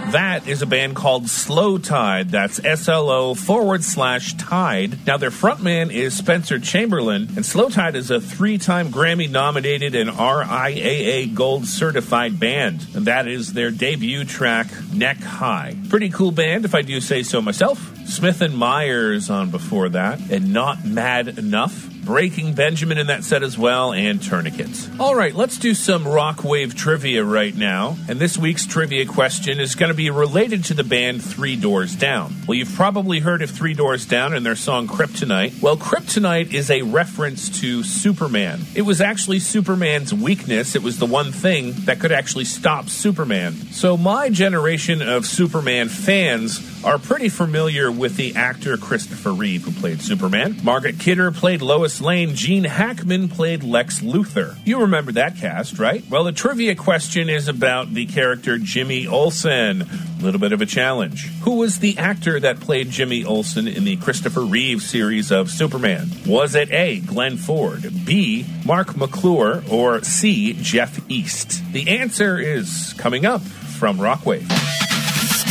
That is a band called Slow Tide. That's SLO/Tide. Now, their frontman is Spencer Chamberlain, and Slow Tide is a 3-time Grammy-nominated and RIAA Gold certified band. And that is their debut track, Neck High. Pretty cool band, if I do say so myself. Smith & Myers on before that, and Not Mad Enough. Breaking Benjamin in that set as well, and Tourniquets. All right, let's do some rock wave trivia right now. And this week's trivia question is going to be related to the band Three Doors Down. Well, you've probably heard of Three Doors Down and their song Kryptonite. Well, Kryptonite is a reference to Superman. It was actually Superman's weakness. It was the one thing that could actually stop Superman. So my generation of Superman fans are pretty familiar with the actor Christopher Reeve, who played Superman. Margaret Kidder played Lois Lane. Gene Hackman played Lex Luthor. You remember that cast, right? Well, the trivia question is about the character Jimmy Olsen. A little bit of a challenge. Who was the actor that played Jimmy Olsen in the Christopher Reeve series of Superman? Was it A, Glenn Ford, B, Mark McClure, or C, Jeff East? The answer is coming up from Rockwave.